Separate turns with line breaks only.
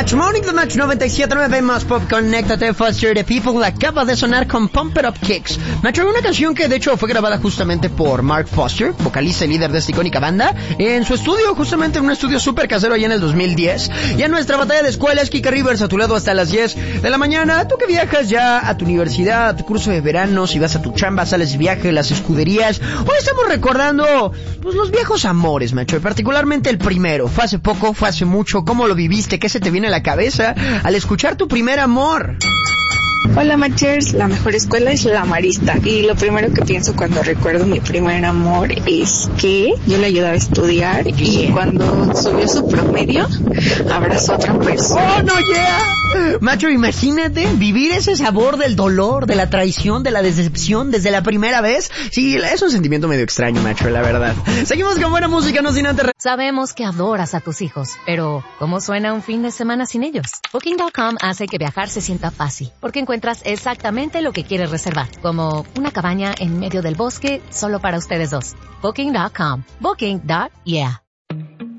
Match Morning, The Match 97.9 más pop, conéctate, Foster the People, acaba de sonar con Pump It Up Kicks. Match, una canción que de hecho fue grabada justamente por Mark Foster, vocalista y líder de esta icónica banda, en su estudio, justamente en un estudio súper casero allá en el 2010. Y en nuestra batalla de escuelas, Kika Rivers a tu lado hasta las 10 de la mañana. Tú que viajas ya a tu universidad, a tu curso de verano, si vas a tu chamba, sales de viaje, las escuderías. Hoy estamos recordando, pues, los viejos amores, macho, y particularmente el primero. Fue hace poco, fue hace mucho. ¿Cómo lo viviste? ¿Qué se te viene a la cabeza al escuchar tu primer amor?
Hola Matchers, la mejor escuela es la Marista y lo primero que pienso cuando recuerdo mi primer amor es que yo le ayudaba a estudiar y cuando subió su promedio abrazó a otra persona.
¡Oh, no, yeah! Macho, imagínate vivir ese sabor del dolor, de la traición, de la decepción desde la primera vez. Sí, es un sentimiento medio extraño, macho, la verdad. Seguimos con buena música, no sin antes...
Sabemos que adoras a tus hijos, pero ¿cómo suena un fin de semana sin ellos? Booking.com hace que viajar se sienta fácil, porque encuentras exactamente lo que quieres reservar, como una cabaña en medio del bosque solo para ustedes dos. Booking.com. Booking.yeah.